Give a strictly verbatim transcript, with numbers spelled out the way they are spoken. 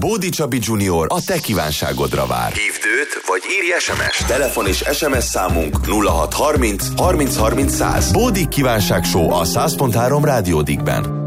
Bódi Csabi junior a te kívánságodra vár. Hívd őt, vagy írj es em es. Telefon és es em es számunk nulla hat harminc harminc harminc száz. Bódi kívánság show a száz pont három Rádió Digben.